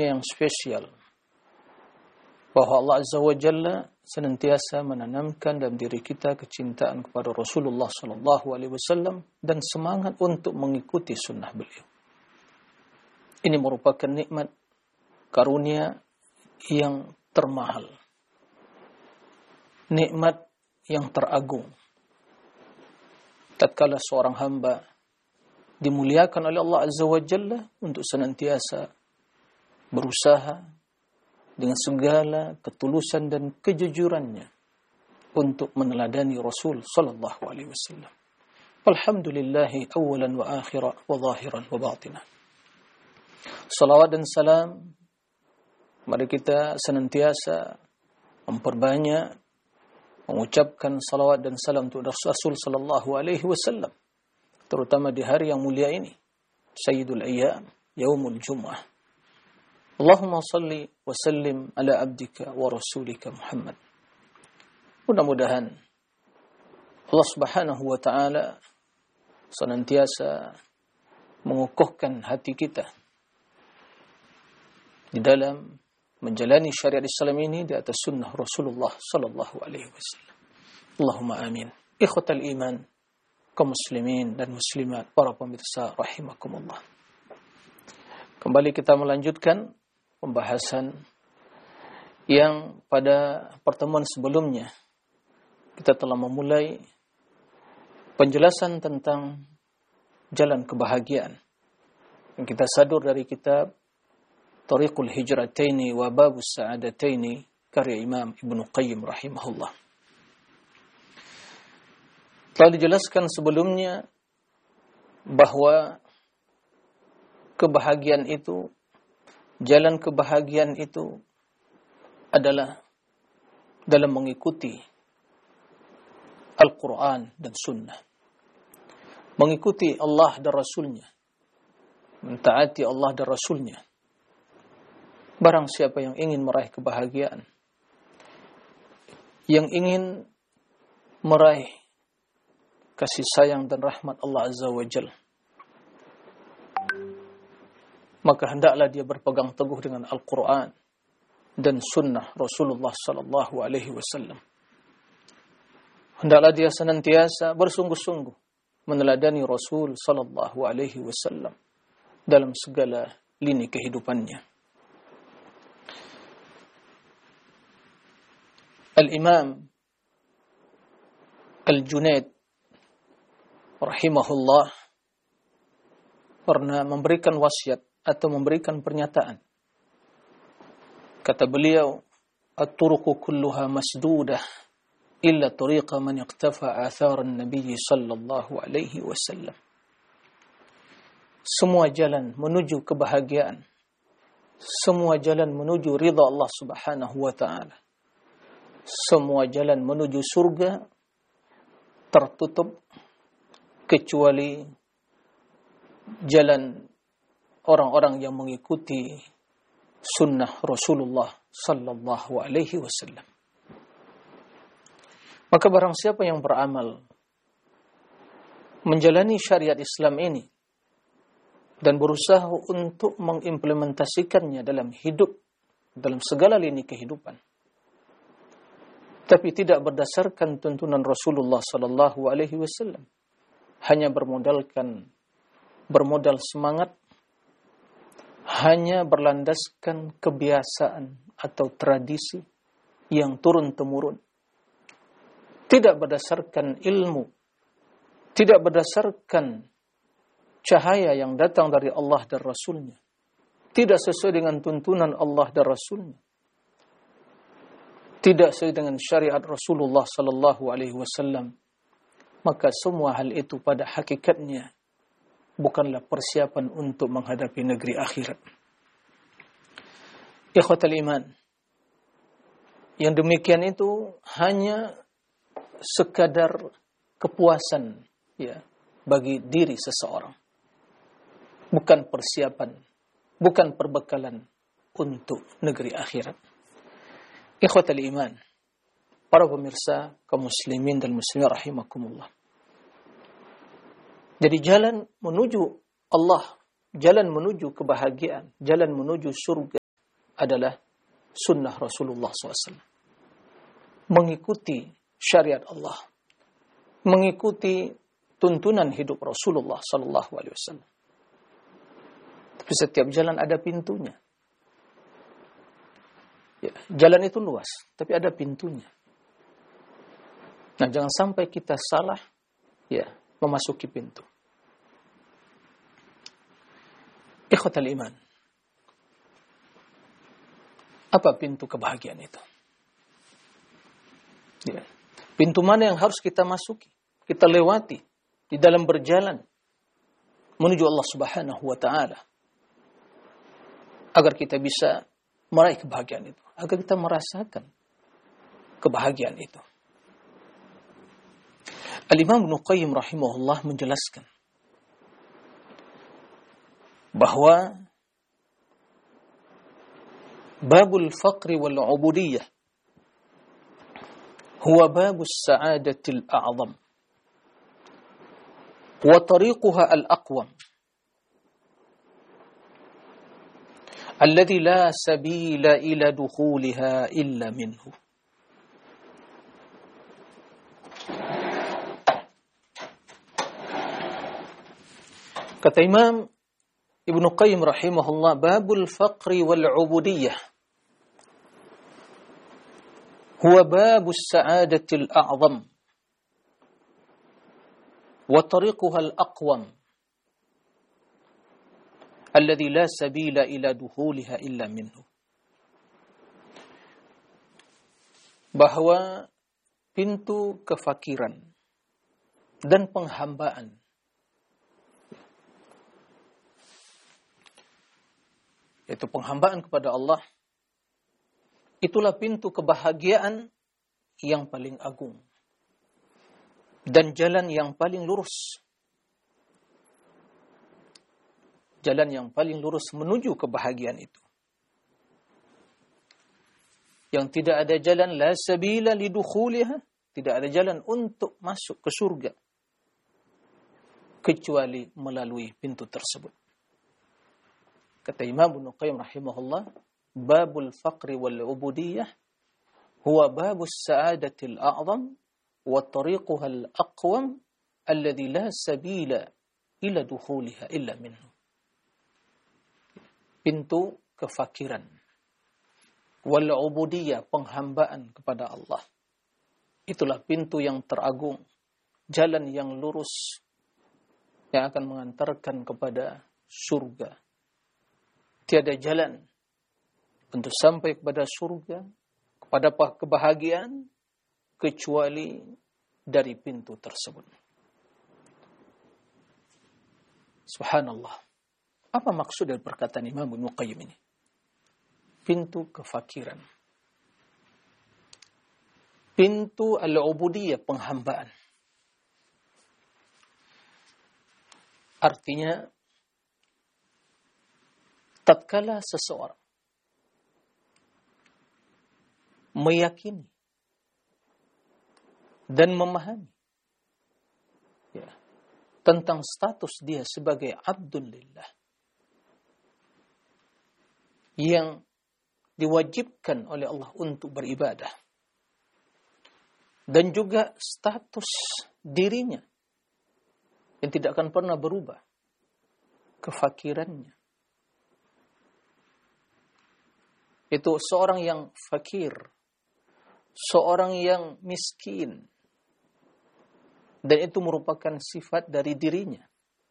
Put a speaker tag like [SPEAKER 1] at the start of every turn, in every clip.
[SPEAKER 1] yang spesial, bahwa Allah Azza wa Jalla senantiasa menanamkan dalam diri kita kecintaan kepada Rasulullah sallallahu alaihi wasallam dan semangat untuk mengikuti sunnah beliau. Ini merupakan nikmat karunia yang termahal, nikmat yang teragung. Tatkala seorang hamba dimuliakan oleh Allah Azza wa Jalla untuk senantiasa berusaha dengan segala ketulusan dan kejujurannya untuk meneladani Rasul sallallahu alaihi wasallam. Alhamdulillahi awalan wa akhiran wa zahiran wa batinan. Salawat dan salam, mari kita senantiasa memperbanyak mengucapkan salawat dan salam untuk Rasul sallallahu alaihi wasallam, terutama di hari yang mulia ini, Sayyidul Ayyam, Yaumul Jum'ah. Allahumma salli wa sallim ala abdika wa rasulika Muhammad. Mudah-mudahan Allah Subhanahu wa taala senantiasa mengukuhkan hati kita di dalam menjalani syariat Islam ini di atas sunnah Rasulullah sallallahu alaihi wasallam. Allahumma amin. Ikhwatal iman, kaum muslimin dan muslimat, para pemirsa rahimakumullah. Kembali kita melanjutkan pembahasan yang pada pertemuan sebelumnya kita telah memulai penjelasan tentang jalan kebahagiaan yang kita sadur dari kitab Tariqul Hijrataini wa Babus Sa'adataini karya Imam Ibnu Qayyim rahimahullah. Telah dijelaskan sebelumnya bahwa kebahagiaan itu, jalan kebahagiaan itu adalah dalam mengikuti Al-Quran dan Sunnah, mengikuti Allah dan Rasulnya, mentaati Allah dan Rasulnya. Barang siapa yang ingin meraih kebahagiaan, yang ingin meraih kasih sayang dan rahmat Allah Azza wa Jalla, maka hendaklah dia berpegang teguh dengan Al-Quran dan Sunnah Rasulullah sallallahu alaihi wasallam. Hendaklah dia senantiasa bersungguh-sungguh meneladani Rasul sallallahu alaihi wasallam dalam segala lini kehidupannya. Al-Imam Al-Junaid rahimahullah pernah memberikan wasiat atau memberikan pernyataan. Kata beliau, "At-turuqu kulluha masdudah illa tariqa man iqtafa athar an-nabiy sallallahu alaihi wasallam." Semua jalan menuju kebahagiaan, semua jalan menuju ridha Allah Subhanahu wa taala, semua jalan menuju surga tertutup kecuali jalan orang-orang yang mengikuti sunnah Rasulullah sallallahu alaihi wasallam. Maka barang siapa yang beramal menjalani syariat Islam ini dan berusaha untuk mengimplementasikannya dalam hidup, dalam segala lini kehidupan, tapi tidak berdasarkan tuntunan Rasulullah sallallahu alaihi wasallam, hanya bermodal semangat, hanya berlandaskan kebiasaan atau tradisi yang turun-temurun, tidak berdasarkan ilmu, tidak berdasarkan cahaya yang datang dari Allah dan Rasulnya, tidak sesuai dengan tuntunan Allah dan Rasulnya, tidak sesuai dengan syariat Rasulullah sallallahu alaihi wasallam, maka semua hal itu pada hakikatnya bukanlah persiapan untuk menghadapi negeri akhirat. Ikhwatal iman, yang demikian itu hanya sekadar kepuasan bagi diri seseorang, bukan persiapan, bukan perbekalan untuk negeri akhirat. Ikhwatal iman, para pemirsa kaum muslimin dan muslimat rahimakumullah. Jadi jalan menuju Allah, jalan menuju kebahagiaan, jalan menuju surga adalah sunnah Rasulullah SAW. Mengikuti syariat Allah. Mengikuti tuntunan hidup Rasulullah SAW. Tapi setiap jalan ada pintunya. Ya, jalan itu luas, tapi ada pintunya. Nah, jangan sampai kita salah ya memasuki pintu. Ikhwatal iman. Apa pintu kebahagiaan itu? Ya. Pintu mana yang harus kita masuki, kita lewati di dalam berjalan menuju Allah Subhanahu wa taala agar kita bisa meraih kebahagiaan itu, agar kita merasakan kebahagiaan itu. Al-Imam Ibnu Qayyim rahimahullah menjelaskan bahwa babul faqri wal ubudiyah huwa babus sa'adatil a'zam wa tariquha al-aqwam alladhi la sabila ila dukhuliha illa minhu. Kata Imam Ibnu Qayyim rahimahullah, babul faqri wal ubudiyah huwa babus sa'adatil a'zam wa tariquha al-aqwam alladhi la sabila ila dukhuliha illa minhu. Bahwa pintu kefakiran dan penghambaan, yaitu penghambaan kepada Allah, itulah pintu kebahagiaan yang paling agung dan jalan yang paling lurus. Jalan yang paling lurus menuju kebahagiaan itu. Yang tidak ada jalan la sabila lidukhuliha, tidak ada jalan untuk masuk ke surga kecuali melalui pintu tersebut. Kata Imam Ibnu Qayyim rahimahullah, babul faqri wal ubudiyah huwa babus sa'adatil a'zam wa tariquha al-aqwam alladhi la sabila ila dukhuliha illa minhu. Pintu kefakiran wal ubudiyah, penghambaan kepada Allah, itulah pintu yang teragung, jalan yang lurus yang akan mengantarkan kepada surga. Tiada jalan untuk sampai kepada surga, kepada kebahagiaan, kecuali dari pintu tersebut. Subhanallah. Apa maksud dari perkataan Imam Ibnu Qayyim ini? Pintu kefakiran. Pintu al-ubudiyah, penghambaan. Artinya, tatkala seseorang meyakini dan memahami ya, tentang status dia sebagai Abdulillah yang diwajibkan oleh Allah untuk beribadah, dan juga status dirinya yang tidak akan pernah berubah, kefakirannya. Itu seorang yang fakir, seorang yang miskin, dan itu merupakan sifat dari dirinya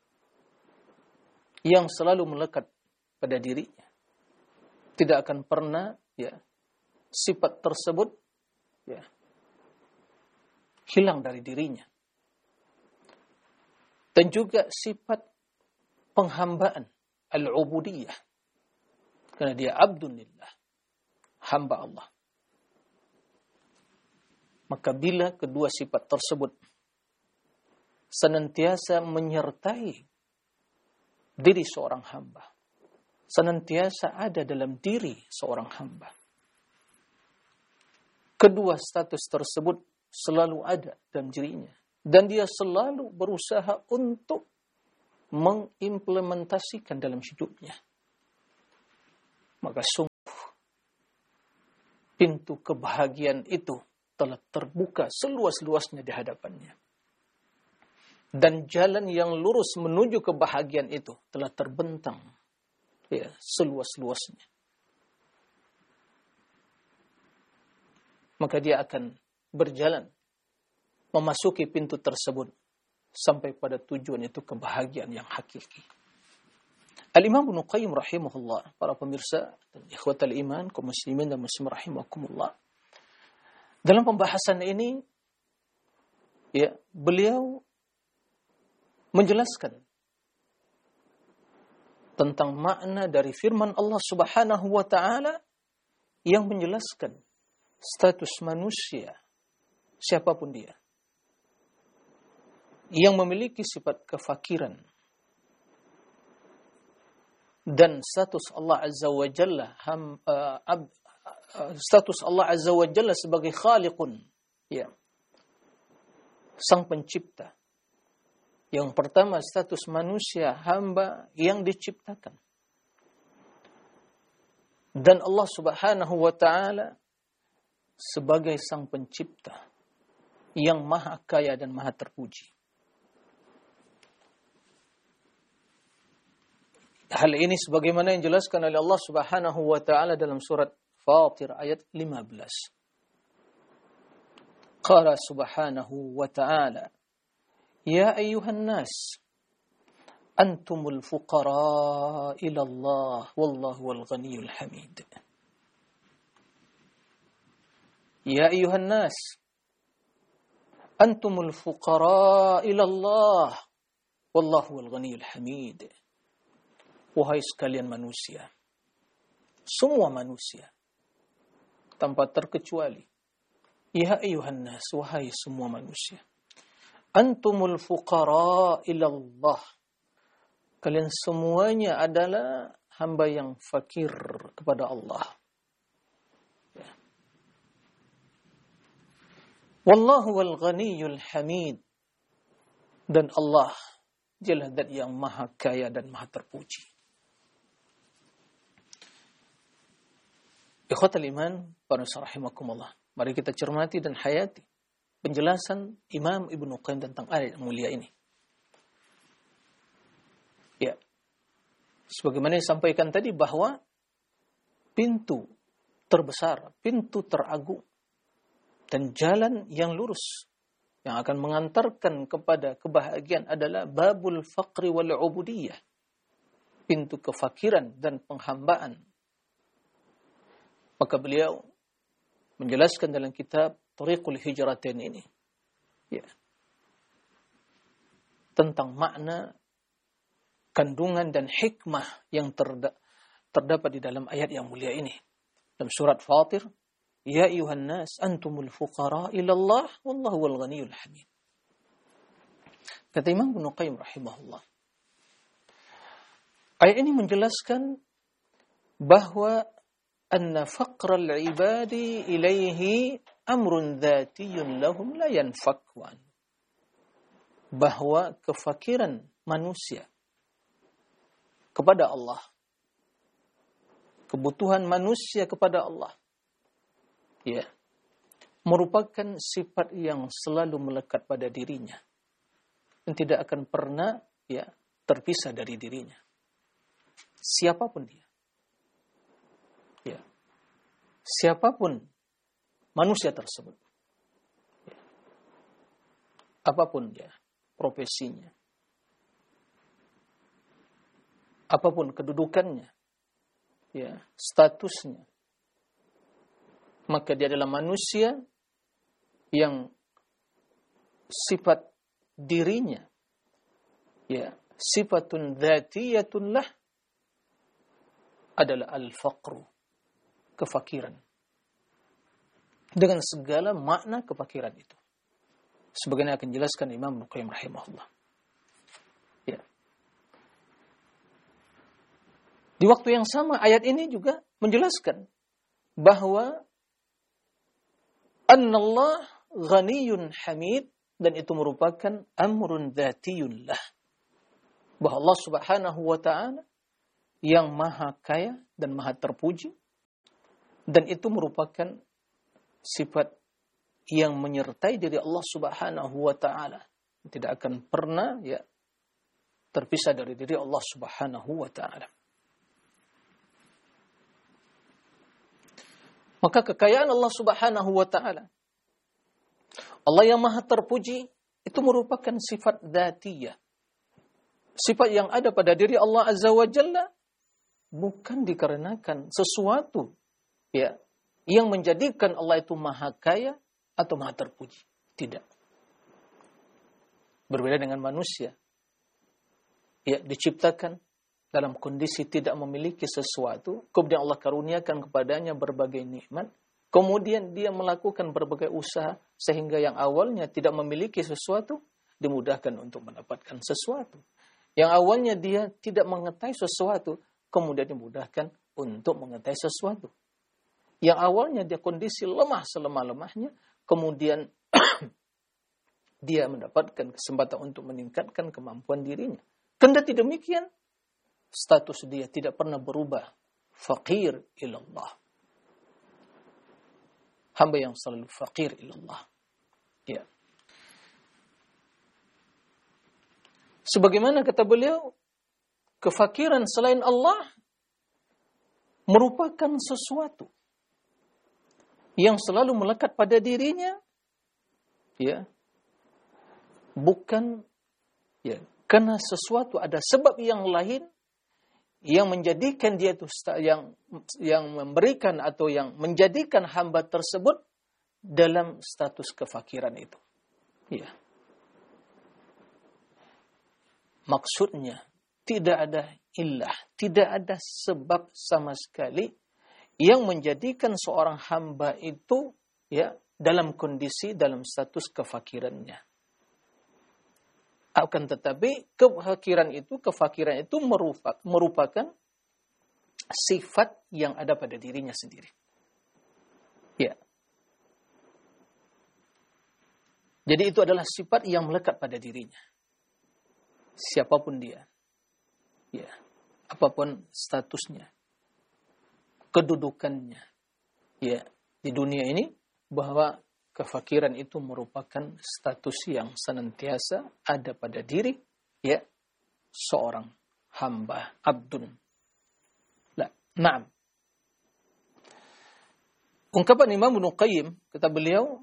[SPEAKER 1] yang selalu melekat pada dirinya. Tidak akan pernah ya sifat tersebut ya hilang dari dirinya. Dan juga sifat penghambaan al-ubudiyah, karena dia abdulillah, hamba Allah. Maka bila kedua sifat tersebut senantiasa menyertai diri seorang hamba, senantiasa ada dalam diri seorang hamba, kedua status tersebut selalu ada dalam dirinya, dan dia selalu berusaha untuk mengimplementasikan dalam hidupnya, maka sungguh pintu kebahagiaan itu telah terbuka seluas-luasnya di hadapannya. Dan jalan yang lurus menuju kebahagiaan itu telah terbentang seluas-luasnya. Maka dia akan berjalan memasuki pintu tersebut sampai pada tujuan itu kebahagiaan yang hakiki. Al-Imam Ibnu Qayyim rahimahullah, para pemirsa dan ikhwatal iman, kaum muslimin dan muslimat rahimakumullah. Dalam pembahasan ini beliau menjelaskan tentang makna dari firman Allah Subhanahu wa taala yang menjelaskan status manusia siapapun dia yang memiliki sifat kefakiran, dan status Allah Azza wa Jalla status Allah Azza wa Jalla sebagai Khaliqun, Sang Pencipta. Yang pertama, status manusia hamba yang diciptakan. Dan Allah Subhanahu wa taala sebagai Sang Pencipta yang maha kaya dan maha terpuji. Hal ini sebagaimana yang dijelaskan oleh Allah Subhanahu wa taala dalam surat Fatir ayat 15. Qala subhanahu wa ta'ala, ya ayyuhan nas, antumul fuqara ila Allah, wallahu wal ghaniyul hamid. Ya ayyuhan nas, antumul fuqara ila Allah, wallahu wal ghaniyul hamid. Wahai sekalian manusia, semua manusia, tanpa terkecuali, ya ayyuhan nas, wahai semua manusia, antumul fuqara ilallah, kalian semuanya adalah hamba yang fakir kepada Allah. Wallahu wal ghaniyul hamid, dan Allah dialah zat yang maha kaya dan maha terpuji. Ikhwatal iman, para rahimakumullah. Mari kita cermati dan hayati penjelasan Imam Ibnu Qayyim tentang ayat yang mulia ini. Ya. Sebagaimana disampaikan tadi bahwa pintu terbesar, pintu teragung, dan jalan yang lurus yang akan mengantarkan kepada kebahagiaan adalah babul faqri wal ubudiyah. Pintu kefakiran dan penghambaan. Maka beliau menjelaskan dalam kitab Thariqul Hijratain ini tentang makna, kandungan dan hikmah yang terdapat di dalam ayat yang mulia ini. Dalam surat Fatir, ya ayuhan nas antumul fuqara ila Allah wallahu wal ghaniyul hamid. Kata Imam Ibnu Qayyim rahimahullah, ayat ini menjelaskan bahwa anna faqral ibadi ilaihi amrun dzatiyyun lahum la yanfakwan. Bahwa kefakiran manusia kepada Allah, kebutuhan manusia kepada Allah, merupakan sifat yang selalu melekat pada dirinya dan tidak akan pernah terpisah dari dirinya. Siapapun dia. Siapapun manusia tersebut. Apapun dia profesinya. Apapun kedudukannya. Statusnya. Maka dia adalah manusia yang sifat dirinya sifatun dzatiyatun lah adalah al-faqru, kefakiran. Dengan segala makna kefakiran itu. Sebagaimana akan jelaskan Imam Ibnu Qayyim rahimahullah. Di waktu yang sama ayat ini juga menjelaskan bahwa annallah ghaniyun hamid, dan itu merupakan amrun dzatiyun lah. Bahwa Allah Subhanahu wa taala yang maha kaya dan maha terpuji, dan itu merupakan sifat yang menyertai diri Allah Subhanahu wa taala. Tidak akan pernah terpisah dari diri Allah Subhanahu wa taala. Maka kekayaan Allah Subhanahu wa taala, Allah yang maha terpuji, itu merupakan sifat dzatiyah. Sifat yang ada pada diri Allah Azza wa Jalla, bukan dikarenakan sesuatu yang menjadikan Allah itu maha kaya atau maha terpuji. Tidak. Berbeda dengan manusia. Diciptakan dalam kondisi tidak memiliki sesuatu, kemudian Allah karuniakan kepadanya berbagai nikmat, kemudian dia melakukan berbagai usaha, sehingga yang awalnya tidak memiliki sesuatu, dimudahkan untuk mendapatkan sesuatu. Yang awalnya dia tidak mengetahui sesuatu, kemudian dimudahkan untuk mengetahui sesuatu. Yang awalnya dia kondisi lemah selemah-lemahnya, kemudian dia mendapatkan kesempatan untuk meningkatkan kemampuan dirinya. Kendati demikian, status dia tidak pernah berubah. Faqir ilallah. Hamba yang selalu faqir ilallah. Ya. Sebagaimana kata beliau, kefakiran selain Allah merupakan sesuatu yang selalu melekat pada dirinya, bukan karena sesuatu ada sebab yang lain yang menjadikan dia itu yang memberikan atau yang menjadikan hamba tersebut dalam status kefakiran itu. Maksudnya tidak ada illah, tidak ada sebab sama sekali yang menjadikan seorang hamba itu dalam kondisi, dalam status kefakirannya. Akan tetapi kefakiran itu merupakan sifat yang ada pada dirinya sendiri. Jadi itu adalah sifat yang melekat pada dirinya. Siapapun dia. Apapun statusnya. Kedudukannya. Di dunia ini, bahwa kefakiran itu merupakan status yang senantiasa ada pada diri seorang hamba, abdun. Naam. Ungkapan Imam Ibnu Qayyim, kata beliau,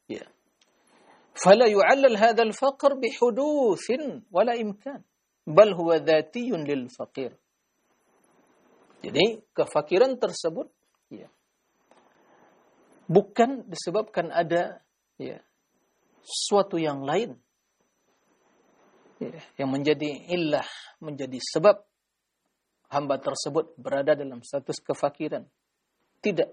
[SPEAKER 1] فلا يعلل هذا الفقر بحدوث ولا إمكان بل هو ذاتي للفقير. Jadi kefakiran tersebut bukan disebabkan ada sesuatu yang lain yang menjadi illah, menjadi sebab hamba tersebut berada dalam status kefakiran. Tidak.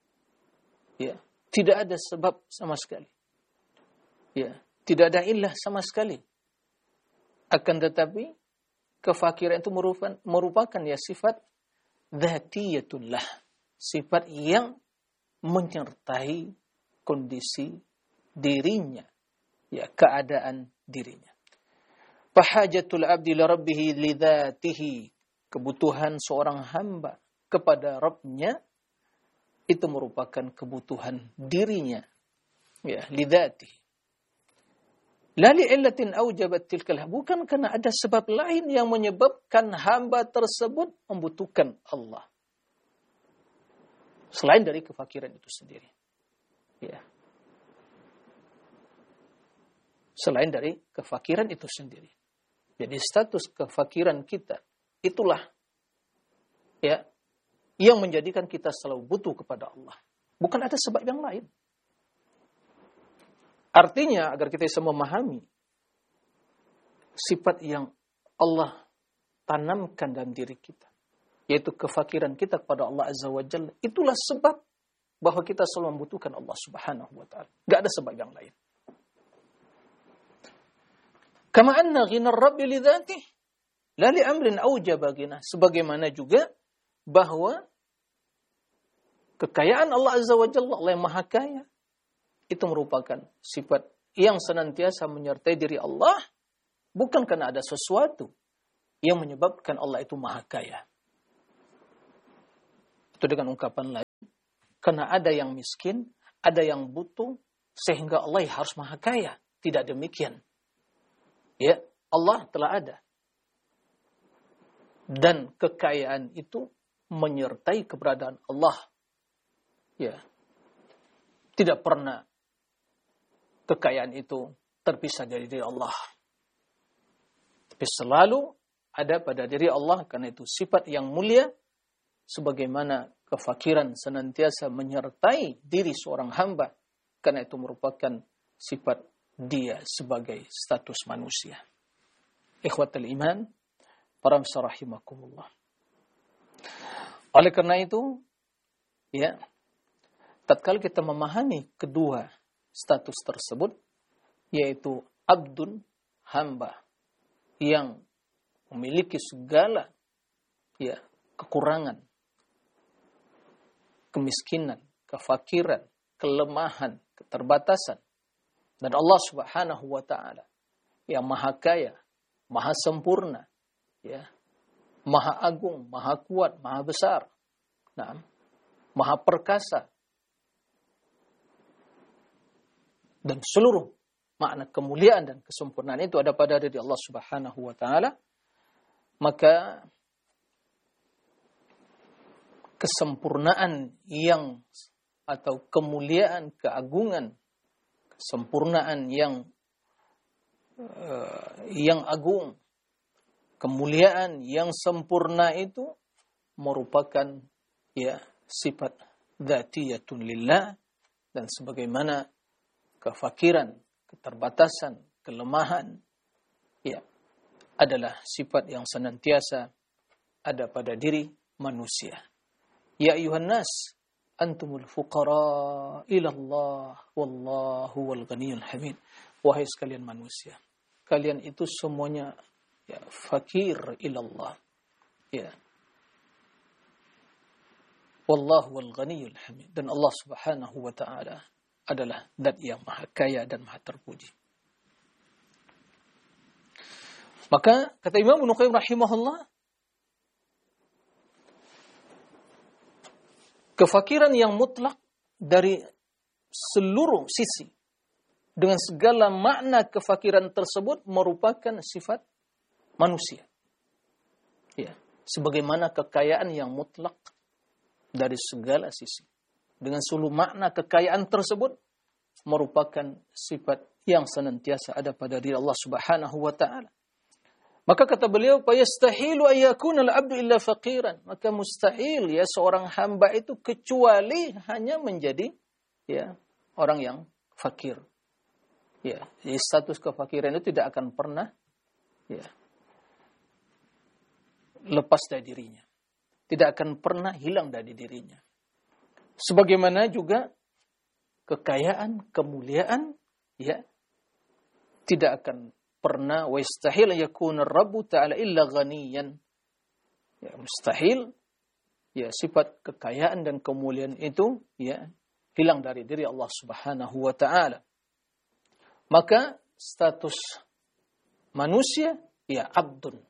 [SPEAKER 1] Tidak ada sebab sama sekali. Tidak ada illah sama sekali. Akan tetapi kefakiran itu merupakan sifat dzatiyatullah, sifat yang menyertai kondisi dirinya, keadaan dirinya. Fahajatul abdi li rabbih li dzatihi, kebutuhan seorang hamba kepada Rabbnya itu merupakan kebutuhan dirinya, li dzatihi. La li'illatin aujabat tilkal, bukan karena ada sebab lain yang menyebabkan hamba tersebut membutuhkan Allah selain dari kefakiran itu sendiri. Selain dari kefakiran itu sendiri. Jadi status kefakiran kita itulah yang menjadikan kita selalu butuh kepada Allah. Bukan ada sebab yang lain. Artinya, agar kita bisa memahami sifat yang Allah tanamkan dalam diri kita, yaitu kefakiran kita kepada Allah Azza wa Jalla, itulah sebab bahwa kita selalu membutuhkan Allah Subhanahu wa ta'ala. Gak ada sebab yang lain. Kama anna ghina rabbi li dzatih la li amrin aujaba ghina. Sebagaimana juga bahwa kekayaan Allah Azza wa Jalla, Allah yang maha kaya, itu merupakan sifat yang senantiasa menyertai diri Allah, bukan karena ada sesuatu yang menyebabkan Allah itu maha kaya. Itu dengan ungkapan lain, karena ada yang miskin, ada yang butuh sehingga Allah harus maha kaya. Tidak demikian. Ya, Allah telah ada. Dan kekayaan itu menyertai keberadaan Allah. Ya. Tidak pernah kekayaan itu terpisah dari diri Allah. Tapi selalu ada pada diri Allah, karena itu sifat yang mulia, sebagaimana kefakiran senantiasa menyertai diri seorang hamba, karena itu merupakan sifat dia sebagai status manusia. Ikhwatul iman, para rahimakumullah. Oleh karena itu, ya, tatkala kita memahami kedua status tersebut, yaitu abdun, hamba, yang memiliki segala ya kekurangan, kemiskinan, kefakiran, kelemahan, keterbatasan. Dan Allah Subhanahu wa taala yang maha kaya, maha sempurna, ya, maha agung, maha kuat, maha besar, maha perkasa. Dan seluruh makna kemuliaan dan kesempurnaan itu ada pada diri Allah Subhanahu wa taala. Maka kesempurnaan yang atau kemuliaan, keagungan, kesempurnaan yang agung, kemuliaan yang sempurna itu merupakan ya sifat dzatiyatun lillah, dan sebagaimana kefakiran, keterbatasan, kelemahan ya adalah sifat yang senantiasa ada pada diri manusia. Ya ayuhan nas antumul fuqara ila Allah wallahu wal ghaniyyul hamid. Wahai sekalian manusia, kalian itu semuanya ya fakir ila Allah. Ya. Wallahu wal ghaniyyul hamid. Dan Allah Subhanahu wa taala adalah zat yang maha kaya dan maha terpuji. Maka kata Imam Ibnu Qayyim rahimahullah, kefakiran yang mutlak dari seluruh sisi, dengan segala makna kefakiran tersebut merupakan sifat manusia. Ya, sebagaimana kekayaan yang mutlak dari segala sisi, dengan seluruh makna kekayaan tersebut merupakan sifat yang senantiasa ada pada diri Allah Subhanahu wa taala. Maka kata beliau, "Fayastahilu ayyakuna al-'abdu illa faqiran." Maka mustahil ya seorang hamba itu kecuali hanya menjadi ya orang yang fakir. Ya, jadi status kefakiran itu tidak akan pernah ya lepas dari dirinya. Tidak akan pernah hilang dari dirinya. Sebagaimana juga kekayaan, kemuliaan ya tidak akan pernah, wa istahil yakuna Rabbu ta'ala illa ghaniyan. Ya, mustahil ya sifat kekayaan dan kemuliaan itu ya hilang dari diri Allah Subhanahu wa taala. Maka status manusia ya abdun.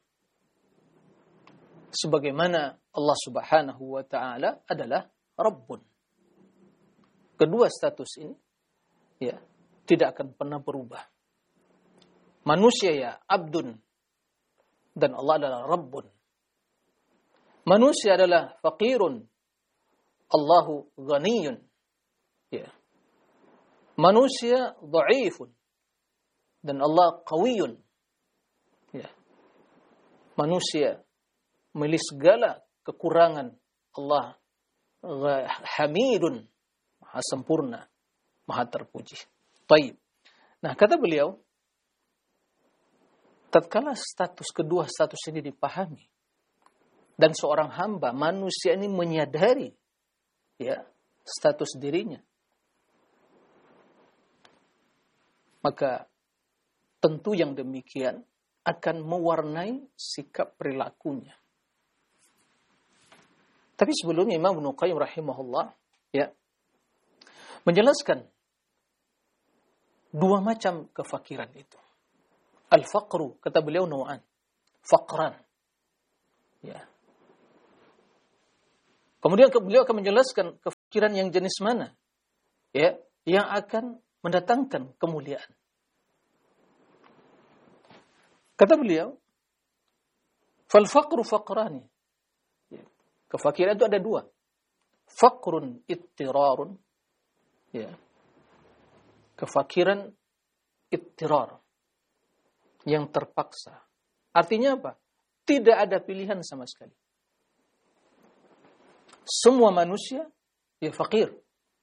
[SPEAKER 1] Sebagaimana Allah Subhanahu wa taala adalah Rabbun. Kedua status ini ya tidak akan pernah berubah. Manusia ya abdun, dan Allah adalah Rabbun. Manusia adalah faqirun, Allahu ghaniyun. Ya. Manusia dha'ifun, dan Allah qawiyun. Ya. Manusia memiliki segala kekurangan, Allah hamidun, maha sempurna, maha terpuji. Baik. Nah, kata beliau, tatkala kedua status ini dipahami, dan seorang hamba manusia ini menyadari ya status dirinya, maka tentu yang demikian akan mewarnai sikap perilakunya. Tapi sebelumnya Imam Ibnu Qayyim rahimahullah ya menjelaskan dua macam kefakiran itu. Al-faqru, kata beliau, naw'an. Faqran. Ya. Kemudian beliau akan menjelaskan kefakiran yang jenis mana. ya, yang akan mendatangkan kemuliaan. Kata beliau, fal faqru faqrani. Kefakiran itu ada dua. Faqrun ittirarun. Ya. Kefakiran ittirar. Yang terpaksa. Artinya apa? Tidak ada pilihan sama sekali. Semua manusia ya fakir.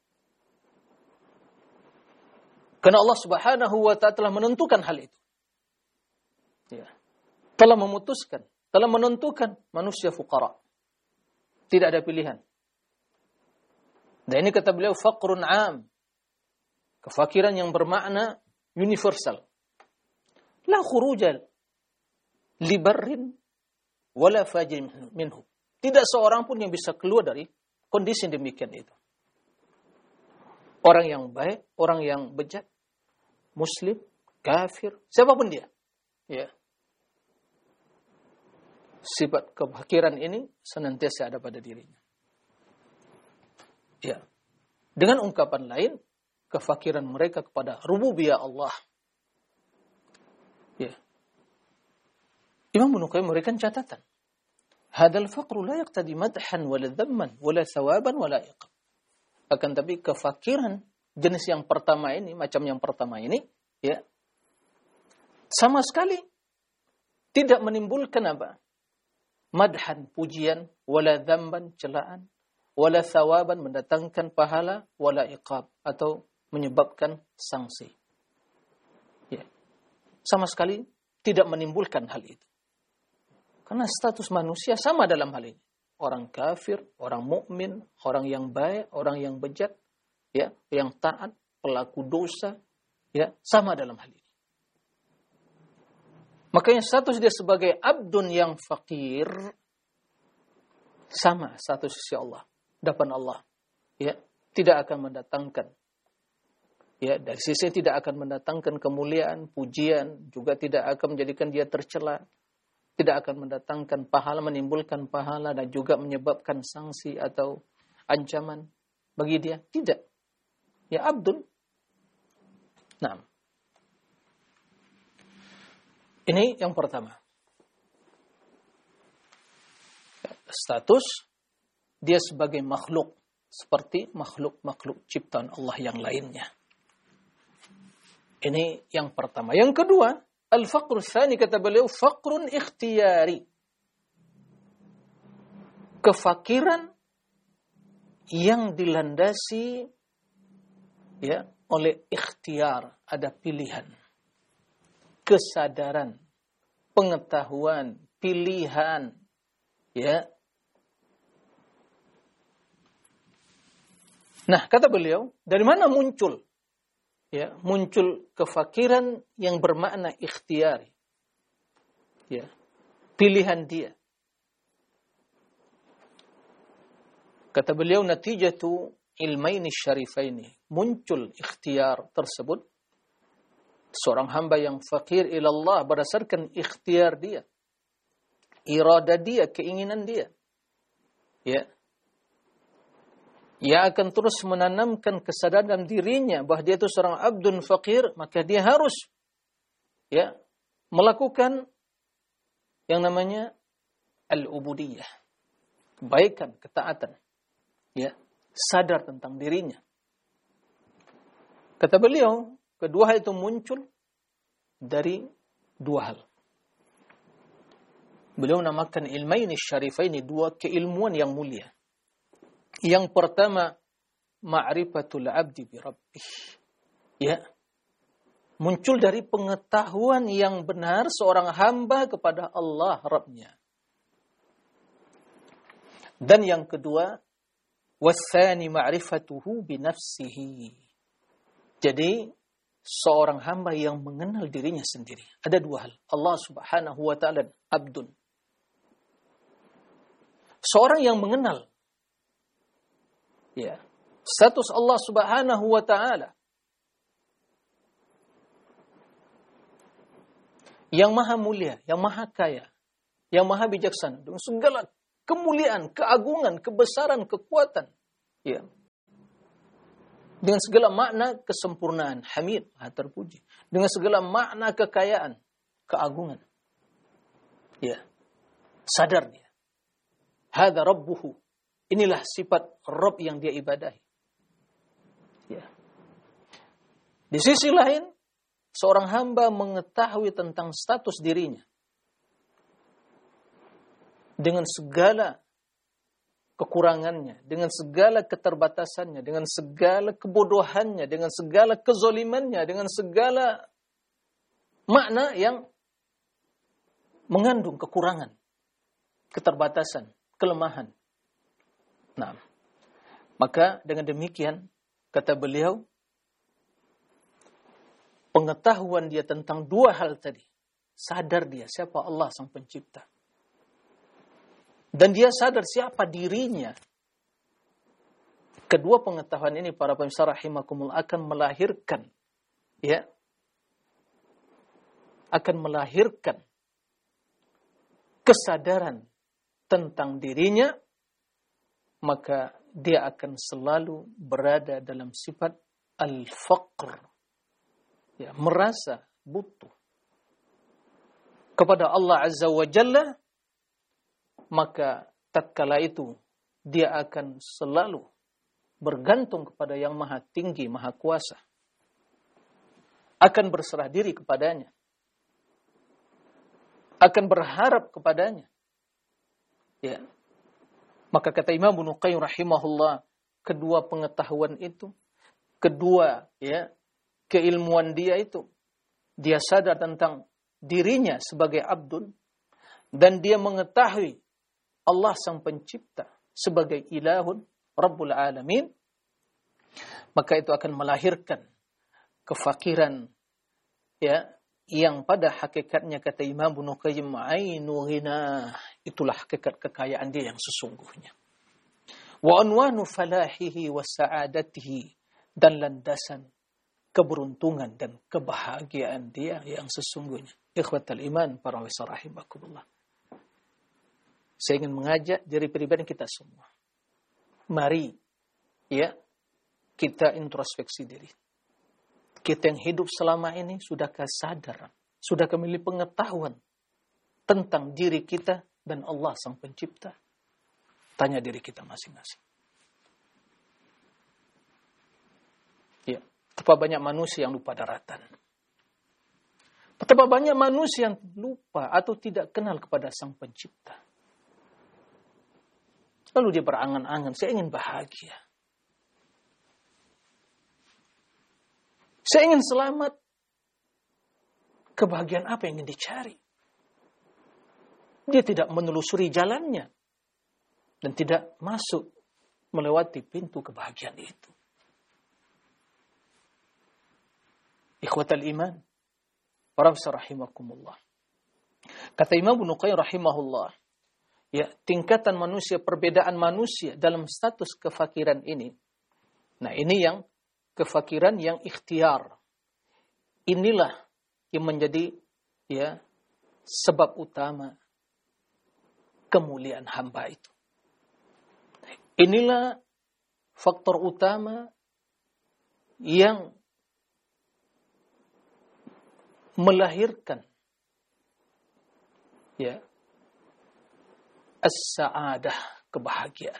[SPEAKER 1] Karena Allah Subhanahu wa ta'ala telah menentukan hal itu. Ya. Telah memutuskan, telah menentukan manusia fuqara. Tidak ada pilihan. Dan ini kata beliau faqrun 'am. Kefakiran yang bermakna universal. La khurujal li barrin wala fajir minhu. Tidak seorang pun yang bisa keluar dari kondisi demikian itu. Orang yang baik, orang yang bejat, muslim, kafir, siapapun dia. Ya. Sifat kefakiran ini senantiasa ada pada dirinya. Ya. Dengan ungkapan lain, kefakiran mereka kepada rububiyah Allah. Ya. Imam Ibnu Qayyim memberikan catatan. Hadzal faqru la yaqtadi madhan wala dhamman wala thawaban wala iqab. Akan tapi kefakiran jenis yang pertama ini, macam yang pertama ini, ya, sama sekali tidak menimbulkan apa? Madhan, pujian, wala dzamban, celaan, wala thawaban, mendatangkan pahala, wala iqab, atau menyebabkan sanksi. Ya. Sama sekali tidak menimbulkan hal itu. Karena status manusia sama dalam hal ini. Orang kafir, orang mukmin, orang yang baik, orang yang bejat, ya, yang taat, pelaku dosa, ya, sama dalam hal ini. Makanya status dia sebagai abdun yang fakir sama status sisi Allah, depan Allah. Ya, tidak akan mendatangkan, ya, dari sisi tidak akan mendatangkan kemuliaan, pujian, juga tidak akan menjadikan dia tercela, tidak akan mendatangkan pahala, menimbulkan pahala dan juga menyebabkan sanksi atau ancaman bagi dia. Tidak. Ya abdun. Nah. Ini yang pertama. Status dia sebagai makhluk seperti makhluk-makhluk ciptaan Allah yang lainnya. Ini yang pertama. Yang kedua, al-faqru tsani kata beliau faqrun ikhtiyari. Kefakiran yang dilandasi ya oleh ikhtiar, ada pilihan. Kesadaran, pengetahuan, pilihan, ya. Nah, kata beliau, dari mana muncul? Ya, muncul kefakiran yang bermakna ikhtiari. Ya, pilihan dia. Kata beliau, natijatu ilmaini syarifaini. Muncul ikhtiar tersebut. Seorang hamba yang fakir ilallah berdasarkan ikhtiar dia. Irada dia, keinginan dia. Ya. Ia akan terus menanamkan kesadaran dirinya bahwa dia itu seorang abdun fakir, maka dia harus ya melakukan yang namanya al-ubudiyah. Kebaikan, ketaatan. Ya, sadar tentang dirinya. Kata beliau, kedua hal itu muncul dari dua hal. Beliau namakan ilmaini syarifaini, dua keilmuan yang mulia. Yang pertama, ma'rifatul abdi bi rabbih. Ya. Muncul dari pengetahuan yang benar seorang hamba kepada Allah Rabbnya. Dan yang kedua, wassani ma'rifatuhu bi nafsihi. Jadi, seorang hamba yang mengenal dirinya sendiri. Ada dua hal. Allah Subhanahu wa ta'ala abdun. Seorang yang mengenal ya, status Allah Subhanahu wa ta'ala yang maha mulia, yang maha kaya, yang maha bijaksana dengan segala kemuliaan, keagungan, kebesaran, kekuatan. Ya. Dengan segala makna kesempurnaan, hamid, maha terpuji. Dengan segala makna kekayaan, keagungan. Ya. Sadar dia. Hadza rabbuhu. Inilah sifat Rabb yang dia ibadahi. Ya. Di sisi lain, seorang hamba mengetahui tentang status dirinya. Dengan segala kekurangannya, dengan segala keterbatasannya, dengan segala kebodohannya, dengan segala kezolimannya, dengan segala makna yang mengandung kekurangan, keterbatasan, kelemahan. Nah, maka dengan demikian, kata beliau, pengetahuan dia tentang dua hal tadi, sadar dia siapa Allah sang pencipta. Dan dia sadar siapa dirinya. Kedua pengetahuan ini para pemirsa rahimakumullah akan melahirkan, ya, akan melahirkan kesadaran tentang dirinya, maka dia akan selalu berada dalam sifat al-faqr, ya, merasa butuh kepada Allah Azza wa Jalla. Maka tatkala itu dia akan selalu bergantung kepada yang maha tinggi, maha kuasa. Akan berserah diri kepadanya. Akan berharap kepadanya. Ya. Maka kata Imam Ibnu Qayyim rahimahullah, kedua pengetahuan itu, kedua, ya, keilmuan dia itu, dia sadar tentang dirinya sebagai abdun, dan dia mengetahui Allah sang pencipta sebagai ilahun Rabbul Alamin, maka itu akan melahirkan kefakiran, ya, yang pada hakikatnya kata Imam Ibnu Qayyim ainu ghina, itulah hakikat kekayaan dia yang sesungguhnya. Wa anwanu falahihi wa sa'adatihi, dan landasan keberuntungan dan kebahagiaan dia yang sesungguhnya. Ikhwatal iman, para pemirsa rahimakumullah. Saya ingin mengajak diri pribadi kita semua. Mari, ya, kita introspeksi diri. Kita yang hidup selama ini, sudahkah sadar, sudahkah memiliki pengetahuan tentang diri kita dan Allah sang pencipta? Tanya diri kita masing-masing. Ya, betapa banyak manusia yang lupa daratan. Betapa banyak manusia yang lupa atau tidak kenal kepada sang pencipta. Lalu dia berangan-angan, saya ingin bahagia. Saya ingin selamat. Kebahagiaan apa yang ingin dicari? Dia tidak menelusuri jalannya. Dan tidak masuk melewati pintu kebahagiaan itu. Ikhwatal iman. Warahmatullahi rahimakumullah. Kata Imam Ibnu Qayyim rahimahullah, ya, tingkatan manusia, perbedaan manusia dalam status kefakiran ini. Nah, ini yang kefakiran yang ikhtiar. Inilah yang menjadi, ya, sebab utama kemuliaan hamba itu. Inilah faktor utama yang melahirkan, ya, as-sa'adah, kebahagiaan.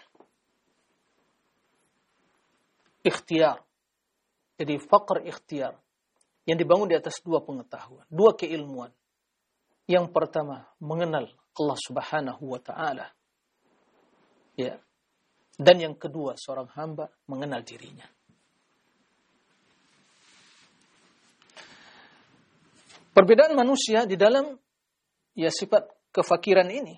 [SPEAKER 1] Ikhtiar. Jadi fakr ikhtiar yang dibangun di atas dua pengetahuan, dua keilmuan. Yang pertama, mengenal Allah Subhanahu wa taala. Ya. Dan yang kedua, seorang hamba mengenal dirinya. Perbedaan manusia di dalam, ya, sifat kefakiran ini,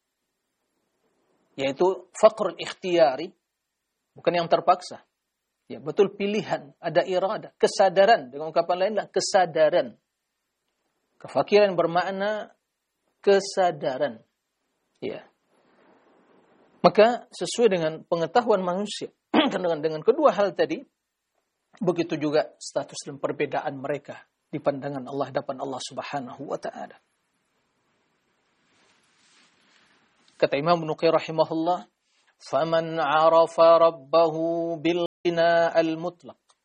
[SPEAKER 1] yaitu faqrul ikhtiyari, bukan yang terpaksa. Ya, betul pilihan, ada iradah, kesadaran, dengan ungkapan lainlah kesadaran. Kefakiran bermakna kesadaran. Ya. Maka sesuai dengan pengetahuan manusia dengan kedua hal tadi, begitu juga status dan perbedaan mereka di pandangan Allah, hadapan Allah Subhanahu wa taala. Kata Imam Ibnu Qayyim rahimahullah, "Faman 'arafa rabbahu bil ghina al-mutlaq."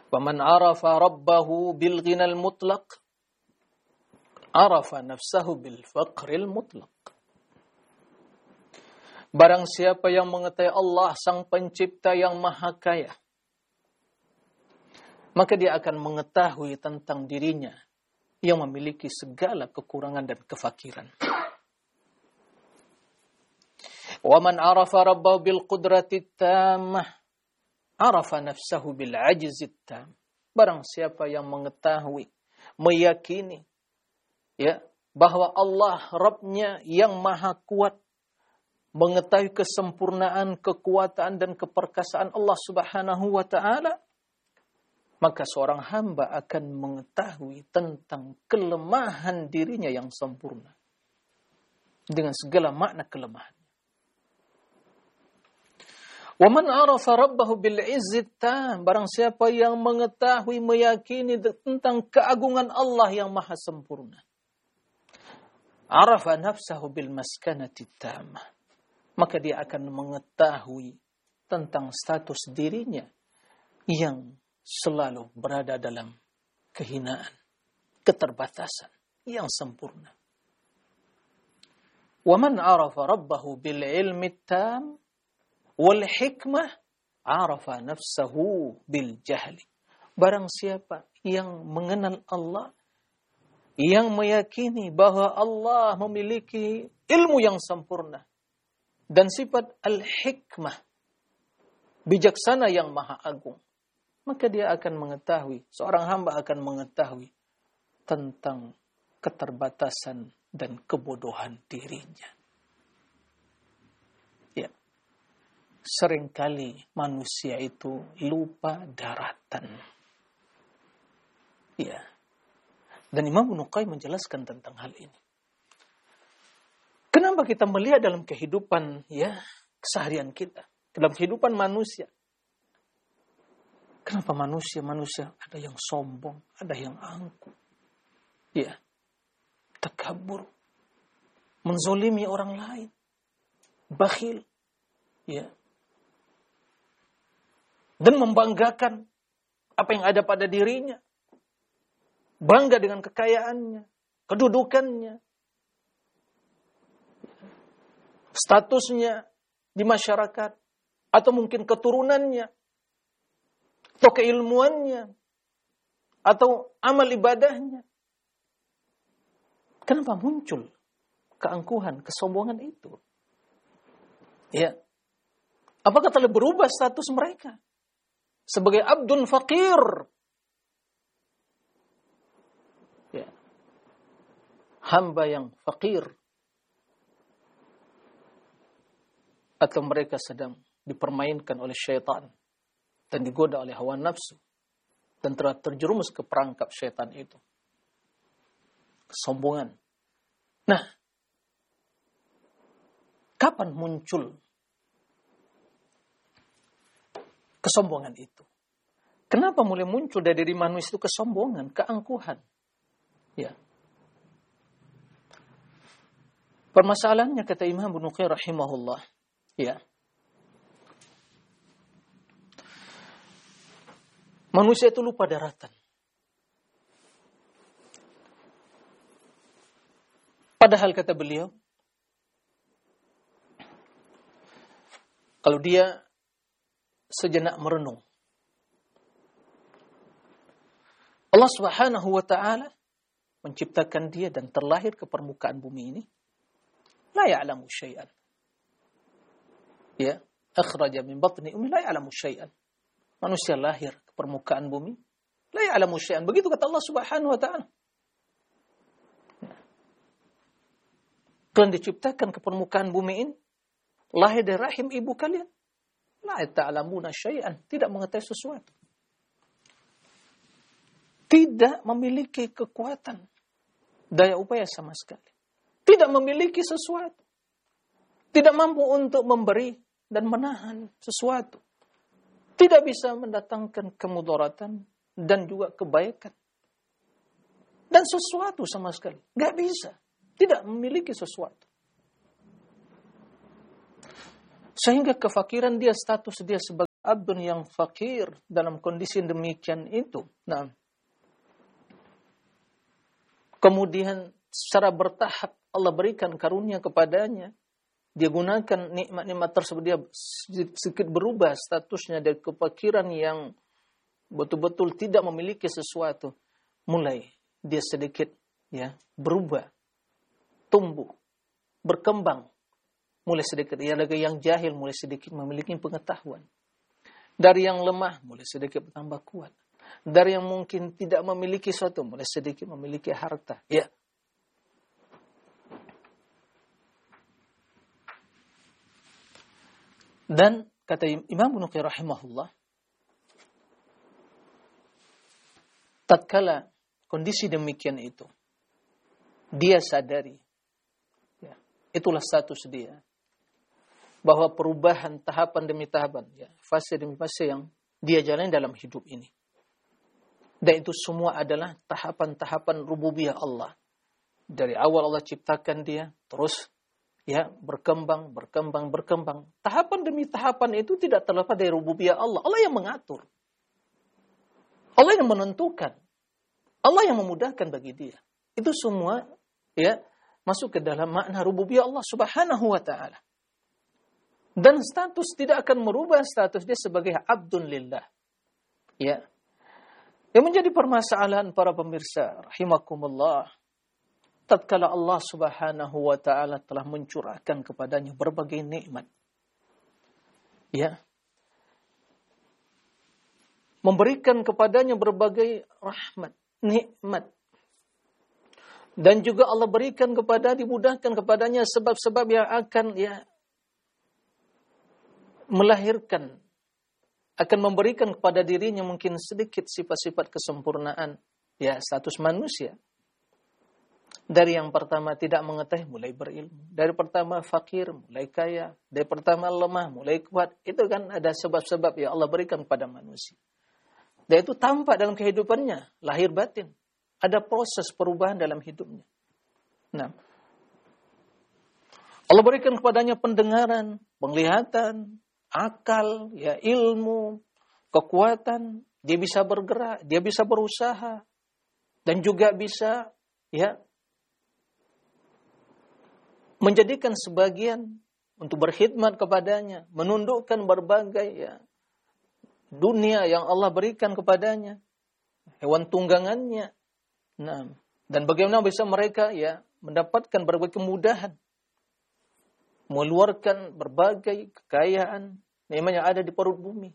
[SPEAKER 1] Faman arafa rabbahu bil ghinal mutlaq, arafa nafsahu bil faqril mutlaq. Barang siapa yang mengetahui Allah sang pencipta yang maha kaya, maka dia akan mengetahui tentang dirinya yang memiliki segala kekurangan dan kefakiran. Wa man arafa rabbahu bil qudrati tammah, arafa nafsahu bil ajzit tam. Barang siapa yang mengetahui, meyakini ya bahwa Allah Rabbnya yang maha kuat, mengetahui kesempurnaan, kekuatan dan keperkasaan Allah Subhanahu wa taala, maka seorang hamba akan mengetahui tentang kelemahan dirinya yang sempurna dengan segala makna kelemahan. Wa man arafa rabbahu bil izzit tam, barang siapa yang mengetahui, meyakini tentang keagungan Allah yang maha sempurna, arafa nafsahu bil maskanati tamah, maka dia akan mengetahui tentang status dirinya yang selalu berada dalam kehinaan, keterbatasan yang sempurna. Wa man arafa rabbahu bil ilmi tam wal hikmah, arafa nafsahu bil jahli. Barang siapa yang mengenal Allah, yang meyakini bahwa Allah memiliki ilmu yang sempurna dan sifat al-hikmah, bijaksana yang maha agung, maka dia akan mengetahui, seorang hamba akan mengetahui tentang keterbatasan dan kebodohan dirinya. Ya. Seringkali manusia itu lupa daratan. Ya. Dan Imam Ibnu Qayyim menjelaskan tentang hal ini. Kenapa kita melihat dalam kehidupan ya keseharian kita, dalam kehidupan manusia? Kenapa manusia ada yang sombong, ada yang angkuh, ya, takabur, menzolimi orang lain, bakhil, ya, dan membanggakan apa yang ada pada dirinya, bangga dengan kekayaannya, kedudukannya, statusnya di masyarakat, atau mungkin keturunannya, atau keilmuannya, atau amal ibadahnya. Kenapa muncul keangkuhan, kesombongan itu? Ya. Apakah telah berubah status mereka sebagai abdun fakir? Ya. Hamba yang fakir. Atau mereka sedang dipermainkan oleh syaitan dan digoda oleh hawa nafsu dan telah terjerumus ke perangkap syaitan itu. Kesombongan. Nah, kapan muncul kesombongan itu? Kenapa mulai muncul dari diri manusia itu kesombongan, keangkuhan? Ya. Permasalahannya kata Imam Ibnu Qayyim rahimahullah, ya. Manusia itu lupa daratan. Padahal kata beliau, kalau dia sejenak merenung, Allah Subhanahu wa taala menciptakan dia dan terlahir ke permukaan bumi ini, la ya'lamu syai'an. Ya, akhraja min batni ummi la ya'lamu syai'an. Manusia lahir ke permukaan bumi, la ya'lamu syai'an. Begitu kata Allah Subhanahu wa taala. Kalian diciptakan ke permukaan bumi ini, lahir dari rahim ibu kalian, la ta'lamuna syai'an, tidak mengetahui sesuatu. Tidak memiliki kekuatan, daya upaya sama sekali. Tidak memiliki sesuatu. Tidak mampu untuk memberi dan menahan sesuatu. Tidak bisa mendatangkan kemudaratan dan juga kebaikan. Dan sesuatu sama sekali. Gak bisa. Tidak memiliki sesuatu. Sehingga kefakiran dia, status dia sebagai abdun yang fakir dalam kondisi demikian itu. Nah, kemudian secara bertahap Allah berikan karunia kepadanya. Dia gunakan nikmat-nikmat tersebut, dia sedikit berubah statusnya dari kefakiran yang betul-betul tidak memiliki sesuatu. Mulai dia sedikit berubah, tumbuh, berkembang. Mulai sedikit, dari yang jahil mulai sedikit memiliki pengetahuan. Dari yang lemah mulai sedikit bertambah kuat. Dari yang mungkin tidak memiliki sesuatu mulai sedikit memiliki harta. Ya. Dan kata Imam Ibnu Qayyim rahimahullah, tatkala kondisi demikian itu, dia sadari, itulah status dia, bahwa perubahan tahapan demi tahapan, fase demi fase yang dia jalani dalam hidup ini. Dan itu semua adalah tahapan-tahapan rububiyah Allah. Dari awal Allah ciptakan dia, terus berkembang. Tahapan demi tahapan itu tidak terlepas dari rububiyah Allah. Allah yang mengatur. Allah yang menentukan. Allah yang memudahkan bagi dia. Itu semua masuk ke dalam makna rububiyah Allah Subhanahu wa taala. Dan status tidak akan merubah status dia sebagai abdun lillah. Ya. Yang menjadi permasalahan para pemirsa rahimakumullah, tatkala Allah Subhanahu wa taala telah mencurahkan kepadanya berbagai nikmat. Memberikan kepadanya berbagai rahmat, nikmat. Dan juga Allah berikan dimudahkan kepadanya sebab-sebab yang akan melahirkan, akan memberikan kepada dirinya mungkin sedikit sifat-sifat kesempurnaan, status manusia. Dari yang pertama tidak mengetahui, mulai berilmu. Dari pertama fakir, mulai kaya. Dari pertama lemah, mulai kuat. Itu kan ada sebab-sebab yang Allah berikan pada manusia. Dan itu tampak dalam kehidupannya, lahir batin. Ada proses perubahan dalam hidupnya. Nah, Allah berikan kepadanya pendengaran, penglihatan, akal, ilmu, kekuatan. Dia bisa bergerak, dia bisa berusaha. Dan juga bisa, menjadikan sebagian untuk berkhidmat kepadanya, menundukkan berbagai dunia yang Allah berikan kepadanya, hewan tunggangannya. Nah, dan bagaimana bisa mereka mendapatkan berbagai kemudahan, mengeluarkan berbagai kekayaan yang ada di perut bumi.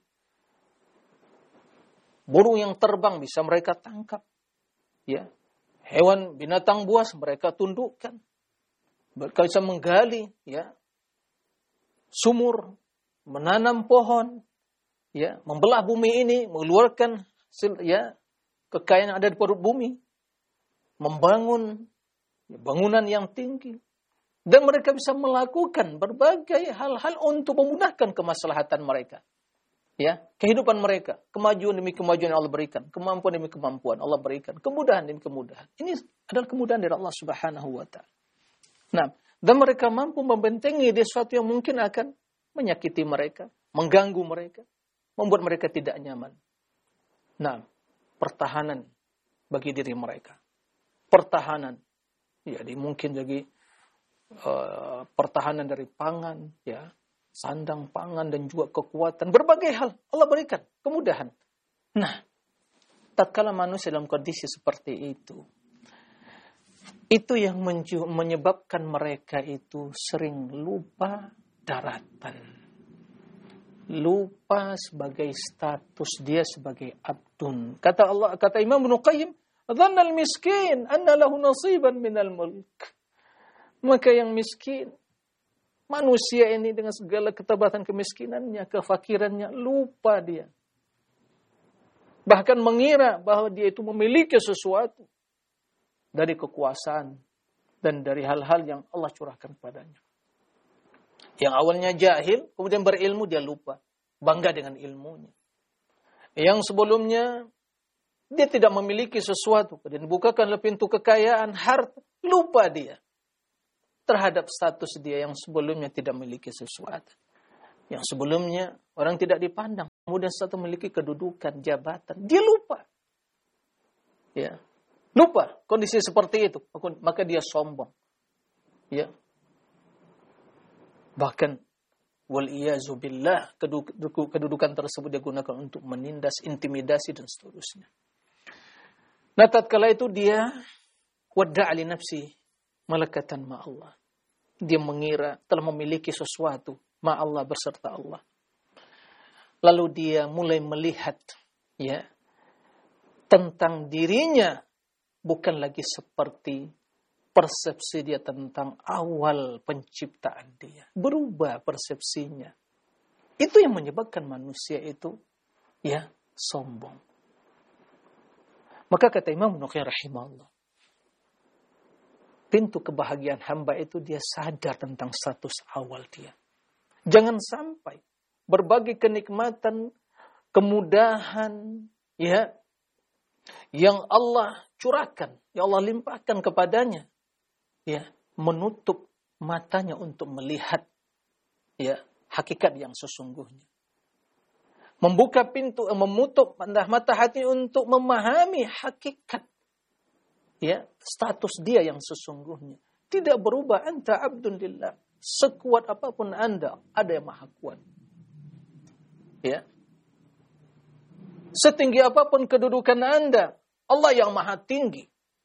[SPEAKER 1] Burung yang terbang bisa mereka tangkap, hewan binatang buas mereka tundukkan. Mereka bisa menggali, sumur, menanam pohon, membelah bumi ini, mengeluarkan kekayaan yang ada di perut bumi, membangun bangunan yang tinggi, dan mereka bisa melakukan berbagai hal-hal untuk memudahkan kemaslahatan mereka, kehidupan mereka, kemajuan demi kemajuan yang Allah berikan, kemampuan demi kemampuan Allah berikan, kemudahan demi kemudahan. Ini adalah kemudahan dari Allah Subhanahu wa taala. Nah, dan mereka mampu membentengi dari sesuatu yang mungkin akan menyakiti mereka, mengganggu mereka, membuat mereka tidak nyaman. Nah, pertahanan bagi diri mereka. Pertahanan. Jadi mungkin jadi pertahanan dari pangan, sandang pangan dan juga kekuatan. Berbagai hal Allah berikan, kemudahan. Nah, tatkala manusia dalam kondisi seperti itu yang menyebabkan mereka itu sering lupa daratan. Lupa sebagai status dia sebagai abdun. Kata Imam Ibnu Qayyim, "Dhanna al-miskin anna lahu nasiban minal mulk." Maka yang miskin, manusia ini dengan segala ketebatan kemiskinannya, kefakirannya, lupa dia. Bahkan mengira bahwa dia itu memiliki sesuatu dari kekuasaan dan dari hal-hal yang Allah curahkan padanya. Yang awalnya jahil, kemudian berilmu, dia lupa. Bangga dengan ilmunya. Yang sebelumnya, dia tidak memiliki sesuatu. Dan bukakan pintu kekayaan, harta, lupa dia terhadap status dia yang sebelumnya tidak memiliki sesuatu. Yang sebelumnya orang tidak dipandang. Kemudian satu memiliki kedudukan, jabatan. Dia lupa. Ya. Lupa kondisi seperti itu. Maka dia sombong. Ya. Bahkan wal-iyazu billah, kedudukan tersebut digunakan untuk menindas, intimidasi dan seterusnya. Nah, tatkala itu dia wada'a li nafsi malakatan ma Allah. Dia mengira telah memiliki sesuatu ma Allah, berserta Allah. Lalu dia mulai melihat ya tentang dirinya bukan lagi seperti persepsi dia tentang awal penciptaan dia. Berubah persepsinya. Itu yang menyebabkan manusia itu ya sombong. Maka kata Imam Nuqaim rahimahullah, pintu kebahagiaan hamba itu dia sadar tentang status awal dia. Jangan sampai berbagai kenikmatan, kemudahan ya yang Allah curahkan, yang Allah limpahkan kepadanya, ya, menutup matanya untuk melihat ya hakikat yang sesungguhnya. Membuka pintu, menutup mata hati untuk memahami hakikat ya status dia yang sesungguhnya. Tidak berubah, anta abdun lillah. Sekuat apapun Anda, ada yang maha kuat. Ya. Setinggi apapun kedudukan Anda, Allah yang maha tinggi.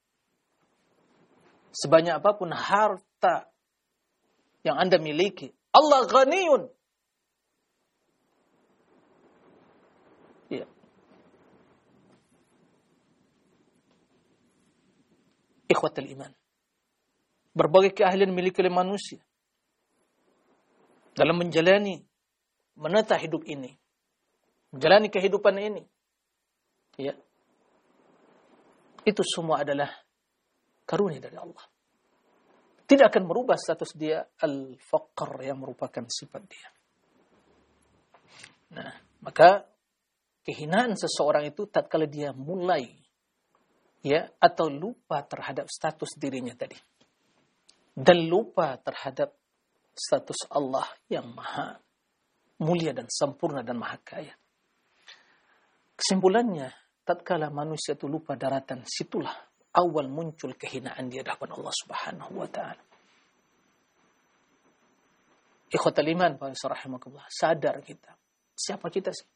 [SPEAKER 1] Sebanyak apapun harta yang Anda miliki, Allah ghaniyun. Ya. Ikhwatul iman. Berbagai keahlian miliki oleh manusia dalam menata hidup ini, menjalani kehidupan ini. Ya. Itu semua adalah karunia dari Allah. Tidak akan merubah status dia al-faqr yang merupakan sifat dia. Nah, maka kehinaan seseorang itu tatkala dia mulai ya atau lupa terhadap status dirinya tadi. Dan lupa terhadap status Allah yang maha mulia dan sempurna dan maha kaya. Kesimpulannya, tatkala manusia itu lupa daratan, situlah awal muncul kehinaan di hadapan Allah Subhanahu wa taala. Ikhwatul iman, rahimakumullah, sadar kita. Siapa kita sih?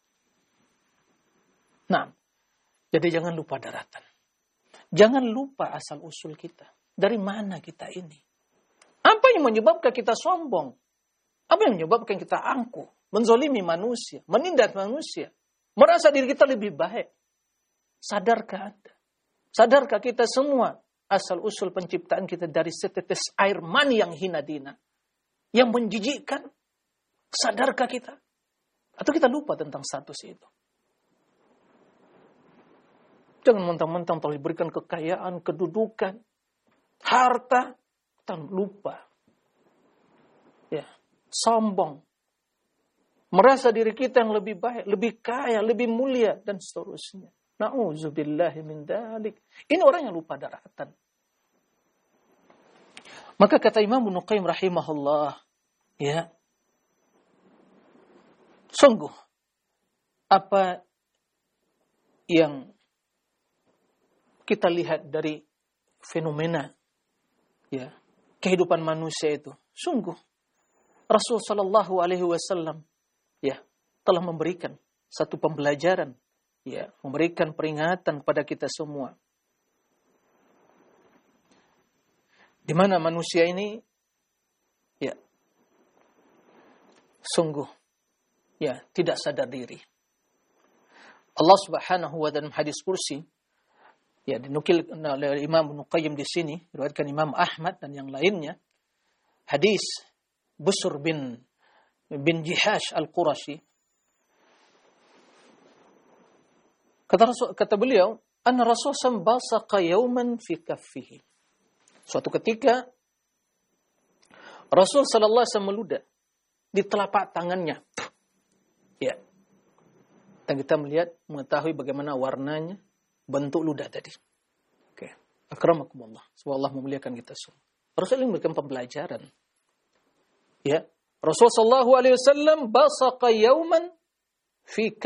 [SPEAKER 1] Nah, jadi jangan lupa daratan. Jangan lupa asal usul kita. Dari mana kita ini? Apa yang menyebabkan kita sombong? Apa yang menyebabkan kita angkuh, menzolimi manusia, menindas manusia, merasa diri kita lebih baik? Sadarkah Anda? Sadarkah kita semua asal usul penciptaan kita dari setetes air mani yang hina dina, yang menjijikkan? Sadarkah kita? Atau kita lupa tentang status itu? Jangan mentang-mentang telah diberikan kekayaan, kedudukan, harta, kita lupa. Ya, sombong. Merasa diri kita yang lebih baik, lebih kaya, lebih mulia, dan seterusnya. Na'udzubillahi min dzalik. Ini orang yang lupa daratan. Maka kata Imam Ibnu Qayyim rahimahullah, ya, sungguh apa yang kita lihat dari fenomena ya kehidupan manusia itu, sungguh Rasul sallallahu alaihi wasallam ya telah memberikan satu pembelajaran, ya, memberikan peringatan kepada kita semua. Di mana manusia ini ya sungguh ya tidak sadar diri. Allah Subhanahu wa taala hadis kursi ya dinukil oleh Imam Ibnu Qayyim di sini, diriwayatkan Imam Ahmad dan yang lainnya. Hadis Busr bin Jihash Al-Qurashi. Kata beliau, anna Rasul basaqa yawman fi kaffihi. Suatu ketika Rasul sallallahu alaihi wasallam meludah di telapak tangannya. Ya. Dan kita mengetahui bagaimana warnanya, bentuk ludah tadi. Oke. Akramakumullah. Semoga Allah memuliakan kita semua. Rasul memberikan pembelajaran. Ya. Rasul sallallahu alaihi wasallam basaqa yauman fi